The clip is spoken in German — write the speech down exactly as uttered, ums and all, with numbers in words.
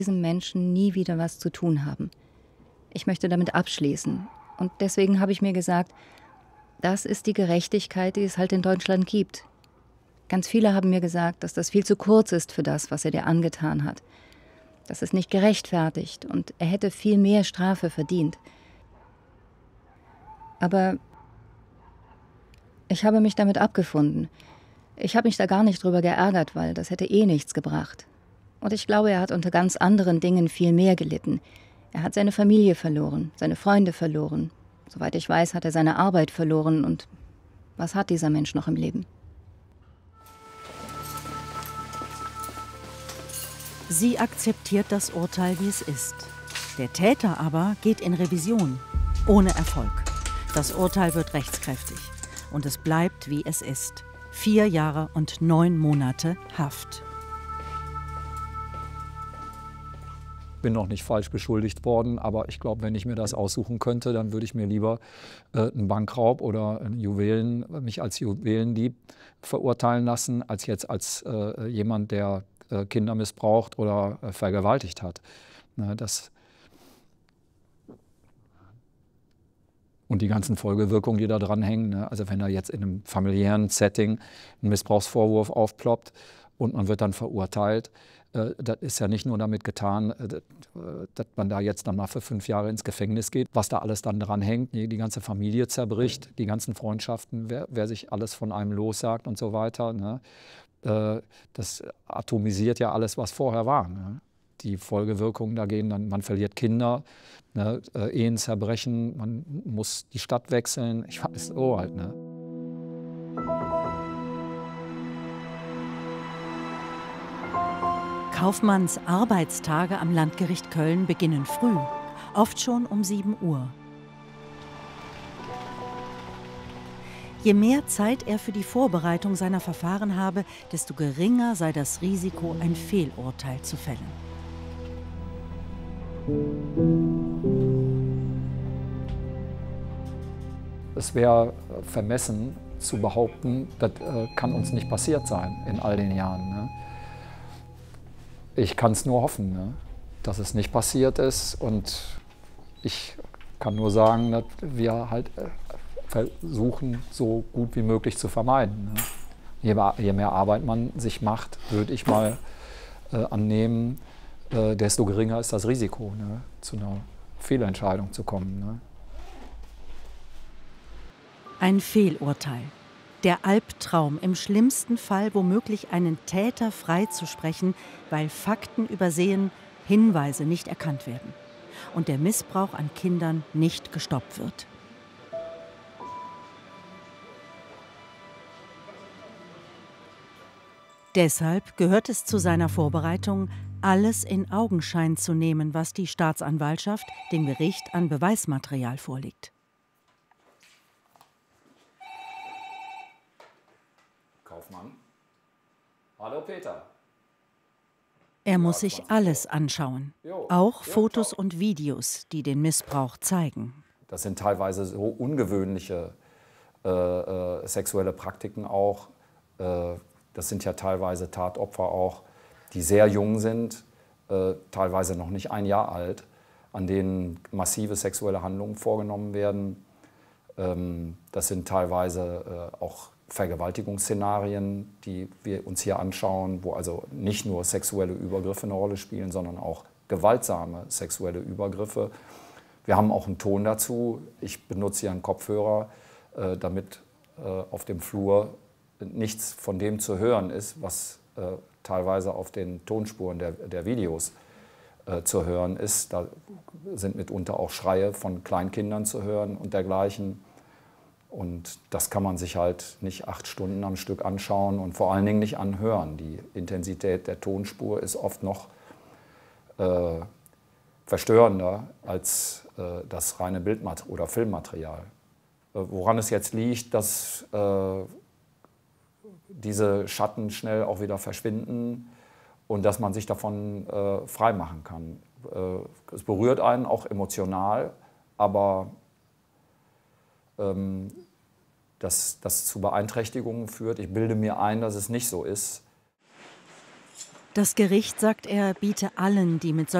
diesem Menschen nie wieder was zu tun haben. Ich möchte damit abschließen. Und deswegen habe ich mir gesagt, das ist die Gerechtigkeit, die es halt in Deutschland gibt. Ganz viele haben mir gesagt, dass das viel zu kurz ist für das, was er dir angetan hat. Das ist nicht gerechtfertigt und er hätte viel mehr Strafe verdient. Aber ich habe mich damit abgefunden. Ich habe mich da gar nicht drüber geärgert, weil das hätte eh nichts gebracht. Und ich glaube, er hat unter ganz anderen Dingen viel mehr gelitten. Er hat seine Familie verloren, seine Freunde verloren. Soweit ich weiß, hat er seine Arbeit verloren. Und was hat dieser Mensch noch im Leben? Sie akzeptiert das Urteil, wie es ist. Der Täter aber geht in Revision, ohne Erfolg. Das Urteil wird rechtskräftig und es bleibt, wie es ist. Vier Jahre und neun Monate Haft. Ich bin noch nicht falsch beschuldigt worden, aber ich glaube, wenn ich mir das aussuchen könnte, dann würde ich mir lieber äh, einen Bankraub oder einen Juwelen, mich als Juwelendieb verurteilen lassen, als jetzt als äh, jemand, der äh, Kinder missbraucht oder äh, vergewaltigt hat. Na, das Und die ganzen Folgewirkungen, die da dranhängen. Ne? Also wenn da jetzt in einem familiären Setting ein Missbrauchsvorwurf aufploppt und man wird dann verurteilt, äh, das ist ja nicht nur damit getan, äh, dass man da jetzt dann mal für fünf Jahre ins Gefängnis geht. Was da alles dann dranhängt, die, die ganze Familie zerbricht, die ganzen Freundschaften, wer, wer sich alles von einem lossagt und so weiter. Ne? Äh, das atomisiert ja alles, was vorher war. Ne? Die Folgewirkungen da gehen dann, man verliert Kinder, ne, äh, Ehen zerbrechen, man muss die Stadt wechseln, ich weiß so halt. Ne. Kaufmanns Arbeitstage am Landgericht Köln beginnen früh, oft schon um sieben Uhr. Je mehr Zeit er für die Vorbereitung seiner Verfahren habe, desto geringer sei das Risiko, ein Fehlurteil zu fällen. Es wäre vermessen zu behaupten, das äh, kann uns nicht passiert sein in all den Jahren. Ne? Ich kann es nur hoffen, ne? dass es nicht passiert ist, und ich kann nur sagen, dass wir halt äh, versuchen, so gut wie möglich zu vermeiden. Ne? Je, je mehr Arbeit man sich macht, würde ich mal äh, annehmen, äh, desto geringer ist das Risiko, ne? zu einer Fehlentscheidung zu kommen. Ne? Ein Fehlurteil. Der Albtraum, im schlimmsten Fall womöglich einen Täter freizusprechen, weil Fakten übersehen, Hinweise nicht erkannt werden und der Missbrauch an Kindern nicht gestoppt wird. Deshalb gehört es zu seiner Vorbereitung, alles in Augenschein zu nehmen, was die Staatsanwaltschaft dem Gericht an Beweismaterial vorlegt. Kaufmann. Hallo Peter. Er muss sich alles anschauen, auch Fotos und Videos, die den Missbrauch zeigen. Das sind teilweise so ungewöhnliche äh, äh, sexuelle Praktiken auch. Äh, das sind ja teilweise Tatopfer auch, die sehr jung sind, äh, teilweise noch nicht ein Jahr alt, an denen massive sexuelle Handlungen vorgenommen werden. Ähm, das sind teilweise äh, auch Vergewaltigungsszenarien, die wir uns hier anschauen, wo also nicht nur sexuelle Übergriffe eine Rolle spielen, sondern auch gewaltsame sexuelle Übergriffe. Wir haben auch einen Ton dazu. Ich benutze hier einen Kopfhörer, äh, damit äh, auf dem Flur nichts von dem zu hören ist, was äh, teilweise auf den Tonspuren der, der Videos äh, zu hören ist. Da sind mitunter auch Schreie von Kleinkindern zu hören und dergleichen. Und das kann man sich halt nicht acht Stunden am Stück anschauen und vor allen Dingen nicht anhören. Die Intensität der Tonspur ist oft noch äh, verstörender als äh, das reine Bildmat- oder Filmmaterial. Äh, woran es jetzt liegt, dass äh, diese Schatten schnell auch wieder verschwinden und dass man sich davon äh, frei machen kann. Äh, es berührt einen auch emotional, aber ähm, dass das zu Beeinträchtigungen führt. Ich bilde mir ein, dass es nicht so ist. Das Gericht, sagt er, biete allen, die mit